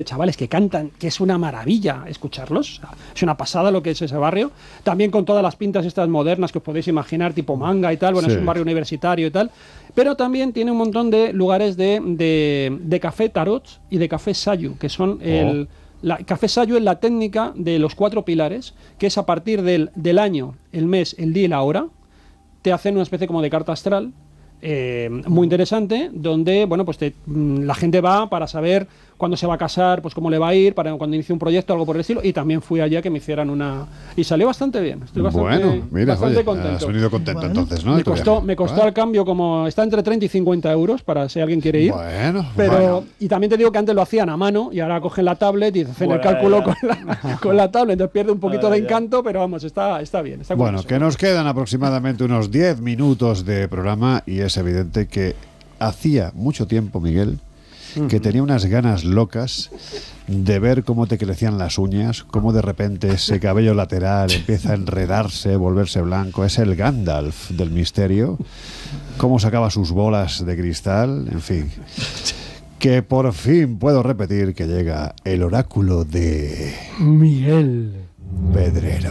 chavales que cantan, que es una maravilla escucharlos. O sea, es una pasada lo que es ese barrio. También con todas las pintas estas modernas que os podéis imaginar, tipo manga y tal. Bueno, Sí. es un barrio universitario y tal. Pero también tiene un montón de lugares de café tarot y de café sayu, que son café sayu es la técnica de los 4 pilares, que es a partir del año, el mes, el día y la hora. Te hacen una especie como de carta astral, muy interesante, donde bueno, pues la gente va para saber cuándo se va a casar, pues cómo le va a ir, para cuando inicie un proyecto, algo por el estilo. Y también fui allá que me hicieran una... Y salió bastante bien. Estoy bastante, mira, bastante oye, contento. has venido contento entonces, ¿no? Me costó al cambio como... Está entre 30 y 50 euros para si alguien quiere ir. Bueno. Y también te digo que antes lo hacían a mano y ahora cogen la tablet y hacen el cálculo con la tablet. Entonces pierde un poquito de encanto, pero vamos, está bien. Está bueno, curioso. que nos quedan aproximadamente unos 10 minutos de programa y es evidente que hacía mucho tiempo, Miguel, que tenía unas ganas locas de ver cómo te crecían las uñas, cómo de repente ese cabello lateral empieza a enredarse, volverse blanco. Es el Gandalf del misterio, cómo sacaba sus bolas de cristal, en fin. Que por fin puedo repetir que llega el oráculo de... Miguel Pedrero.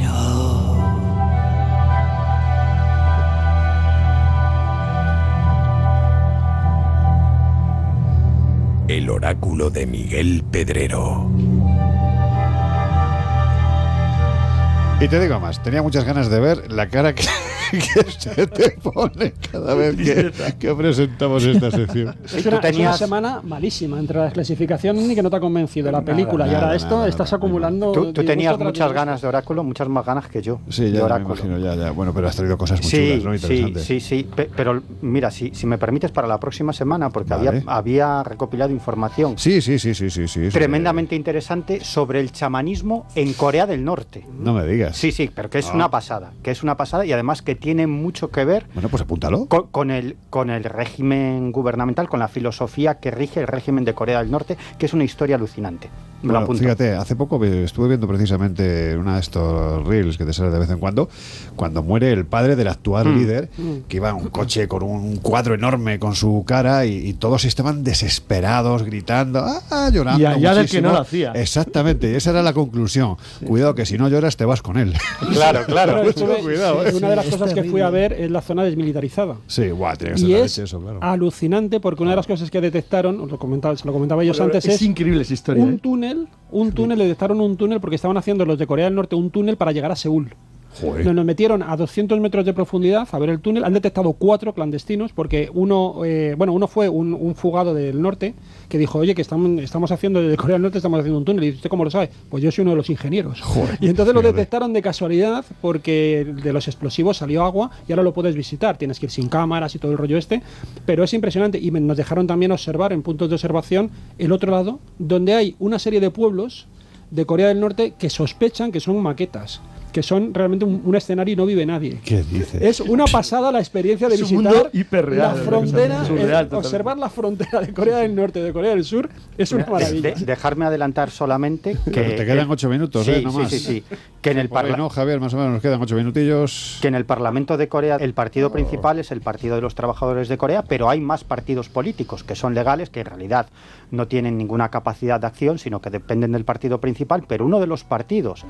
El oráculo de Miguel Pedrero. Y te digo más, tenía muchas ganas de ver la cara que se te pone cada vez que presentamos esta sección. Es una semana malísima entre la clasificación y que no te ha convencido la película. Y ahora estás acumulando... Tú tenías muchas ganas de oráculo, muchas más ganas que yo. Sí, ya me imagino, ya. Bueno, pero has traído cosas muy chulas, ¿no? Interesantes. Sí. Pero mira, si me permites, para la próxima semana, porque había recopilado información Sí. tremendamente interesante sobre el chamanismo en Corea del Norte. No me digas. Sí, pero que es una pasada, y además que tiene mucho que ver... Bueno, pues apúntalo. Con el régimen gubernamental, con la filosofía que rige el régimen de Corea del Norte, que es una historia alucinante. Me lo apunto. Fíjate, hace poco estuve viendo precisamente una de estos reels que te sale de vez en cuando muere el padre del actual líder, que iba en un coche con un cuadro enorme con su cara y todos estaban desesperados, gritando, llorando y allá muchísimo. del que no lo hacía. Exactamente, y esa era la conclusión. Cuidado, que si no lloras te vas con él. Claro. Cuidado, una de las cosas que fui a ver es la zona desmilitarizada. Sí, tiene que ser y la es leche eso, claro. alucinante porque una de las cosas que detectaron, se lo comentaba ellos antes, es increíble esa historia. Un túnel, detectaron un túnel porque estaban haciendo los de Corea del Norte un túnel para llegar a Seúl. Nos metieron a 200 metros de profundidad a ver el túnel. Han detectado 4 clandestinos porque uno fue un fugado del norte que dijo, oye, que estamos haciendo desde Corea del Norte, estamos haciendo un túnel. Y ¿usted cómo lo sabe? Pues yo soy uno de los ingenieros. Y entonces lo detectaron de casualidad porque de los explosivos salió agua y ahora lo puedes visitar. Tienes que ir sin cámaras y todo el rollo pero es impresionante. Y nos dejaron también observar en puntos de observación el otro lado, donde hay una serie de pueblos de Corea del Norte que sospechan que son maquetas, que son realmente un escenario y no vive nadie. ¿Qué dices? Es una pasada la experiencia de visitar la frontera, observar la frontera de Corea del Norte y de Corea del Sur es una maravilla. Dejarme adelantar solamente que... Pero te quedan 8 minutos, no más. Sí. Que en el no, Javier, más o menos nos quedan 8 minutillos. Que en el Parlamento de Corea el partido principal es el Partido de los Trabajadores de Corea, pero hay más partidos políticos que son legales, que en realidad no tienen ninguna capacidad de acción, sino que dependen del partido principal, pero uno de los partidos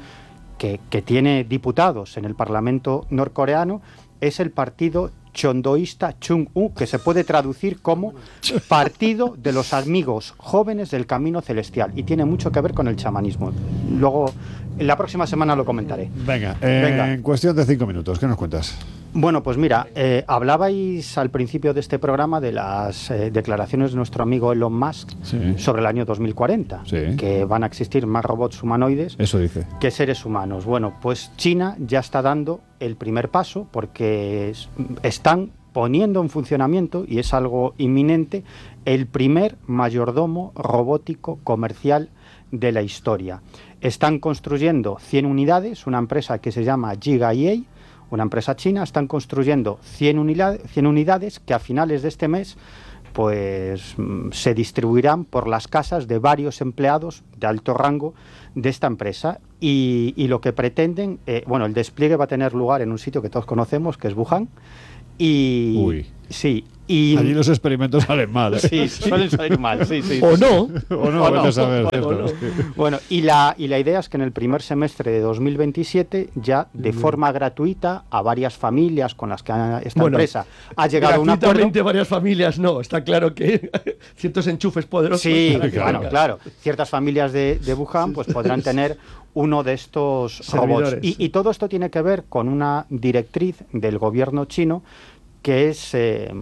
que tiene diputados en el Parlamento norcoreano es el partido chondoísta Chung-un, que se puede traducir como Partido de los Amigos Jóvenes del Camino Celestial, y tiene mucho que ver con el chamanismo. Luego, la próxima semana lo comentaré. Venga. En cuestión de 5 minutos, ¿qué nos cuentas? Bueno, pues mira, hablabais al principio de este programa de las declaraciones de nuestro amigo Elon Musk sobre el año 2040, que van a existir más robots humanoides que seres humanos. Bueno, pues China ya está dando el primer paso porque están poniendo en funcionamiento, y es algo inminente, el primer mayordomo robótico comercial de la historia. Están construyendo 100 unidades, una empresa que se llama Giga EA, una empresa china. Están construyendo 100 unidades que a finales de este mes pues se distribuirán por las casas de varios empleados de alto rango de esta empresa, y lo que pretenden, el despliegue va a tener lugar en un sitio que todos conocemos, que es Wuhan, y Y allí los experimentos salen mal. Sí, suelen salir mal. Sí. O no. O no, vete a saber. Bueno, y la idea es que en el primer semestre de 2027 ya de forma gratuita a varias familias con las que esta empresa ha llegado a un acuerdo. Gratuitamente varias familias, no. Está claro que ciertos enchufes poderosos. Sí, claro. Ciertas familias de Wuhan pues podrán tener uno de estos robots. Y todo esto tiene que ver con una directriz del gobierno chino que es,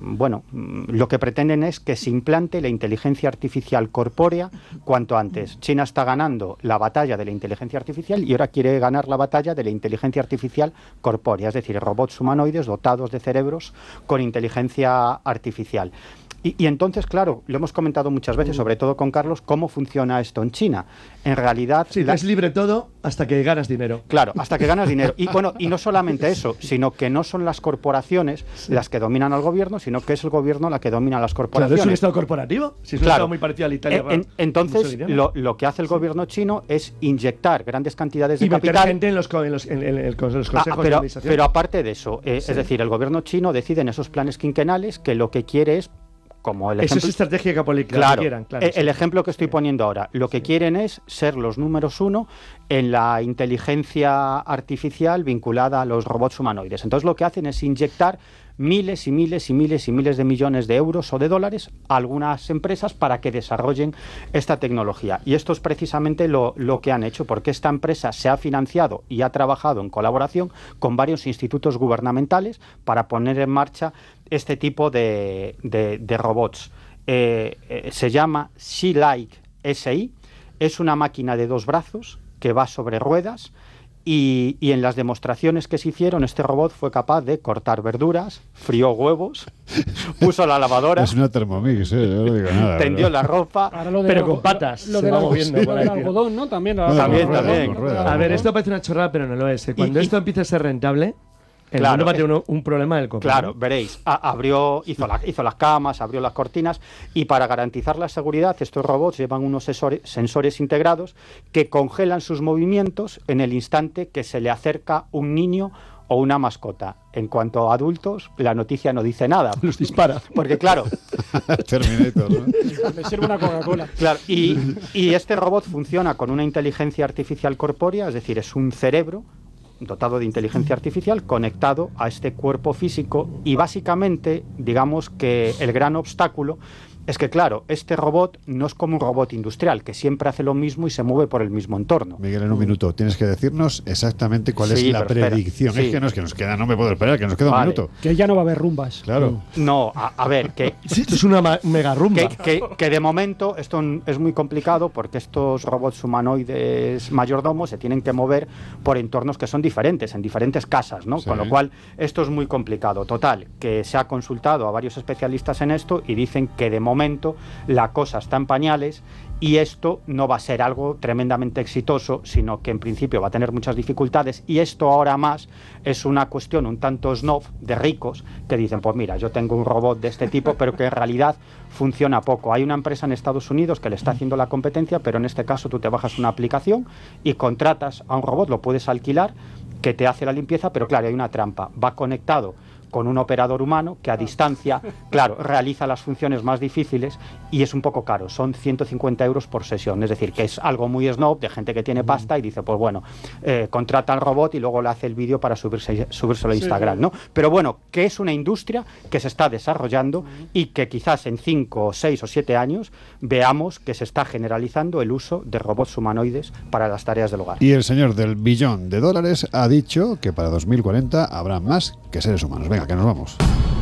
lo que pretenden es que se implante la inteligencia artificial corpórea cuanto antes. China está ganando la batalla de la inteligencia artificial y ahora quiere ganar la batalla de la inteligencia artificial corpórea, es decir, robots humanoides dotados de cerebros con inteligencia artificial. Y entonces, claro, lo hemos comentado muchas veces, sobre todo con Carlos, cómo funciona esto en China. En realidad... Sí, es libre todo hasta que ganas dinero. Claro, hasta que ganas dinero. Y bueno, y no solamente eso, sino que no son las corporaciones las que dominan al gobierno, sino que es el gobierno la que domina las corporaciones. Claro, es un estado corporativo. Si es un estado muy parecido a la Italia. Entonces, lo que hace el gobierno chino es inyectar grandes cantidades de capital. Y meter gente en los consejos de administración. Pero aparte de eso, es decir, el gobierno chino decide en esos planes quinquenales que lo que quiere es, como el ejemplo, eso es estrategia política. Claro, el ejemplo que estoy poniendo ahora, lo que quieren es ser los números uno en la inteligencia artificial vinculada a los robots humanoides. Entonces lo que hacen es inyectar miles y miles y miles y miles de millones de euros o de dólares a algunas empresas para que desarrollen esta tecnología. Y esto es precisamente lo que han hecho, porque esta empresa se ha financiado y ha trabajado en colaboración con varios institutos gubernamentales para poner en marcha este tipo de robots. Se llama Sea-Like SI, es una máquina de 2 brazos que va sobre ruedas. Y en las demostraciones que se hicieron, este robot fue capaz de cortar verduras, frió huevos, puso la lavadora. Es una Thermomix, yo no digo nada. Tendió la ropa, pero con patas. Lo del algodón, ¿no? También. También. A ver, esto parece una chorrada, pero no lo es. Cuando esto empiece a ser rentable, el mundo va a tener un problema del coco. Claro, veréis. Hizo las camas, abrió las cortinas y para garantizar la seguridad estos robots llevan unos sensores integrados que congelan sus movimientos en el instante que se le acerca un niño o una mascota. En cuanto a adultos, la noticia no dice nada. Los dispara. Porque claro... Terminator, ¿no? Me sirve una Coca-Cola. Claro, y este robot funciona con una inteligencia artificial corpórea, es decir, es un cerebro dotado de inteligencia artificial conectado a este cuerpo físico y básicamente, digamos que el gran obstáculo es que, claro, este robot no es como un robot industrial, que siempre hace lo mismo y se mueve por el mismo entorno. Miguel, en un minuto, tienes que decirnos exactamente cuál es la predicción. Sí. Es que nos queda, no me puedo esperar, que nos queda un minuto. Que ya no va a haber rumbas. Claro. No, a ver, que... Esto es una mega rumba. Que de momento esto es muy complicado porque estos robots humanoides mayordomos se tienen que mover por entornos que son diferentes, en diferentes casas, ¿no? Sí. Con lo cual, esto es muy complicado. Total, que se ha consultado a varios especialistas en esto y dicen que de momento la cosa está en pañales y esto no va a ser algo tremendamente exitoso, sino que en principio va a tener muchas dificultades y esto ahora más es una cuestión un tanto snob de ricos que dicen, pues mira, yo tengo un robot de este tipo, pero que en realidad funciona poco. Hay una empresa en Estados Unidos que le está haciendo la competencia, pero en este caso tú te bajas una aplicación y contratas a un robot, lo puedes alquilar, que te hace la limpieza, pero claro, hay una trampa, va conectado con un operador humano que a distancia, claro, realiza las funciones más difíciles y es un poco caro, son 150 euros por sesión, es decir, que es algo muy snob de gente que tiene pasta y dice, pues bueno, contrata al robot y luego le hace el vídeo para subírselo a Instagram, ¿no? Pero bueno, que es una industria que se está desarrollando y que quizás en 5, 6 o 7 años veamos que se está generalizando el uso de robots humanoides para las tareas del hogar. Y el señor del $1 billón ha dicho que para 2040 habrá más que seres humanos. Venga, que nos vamos.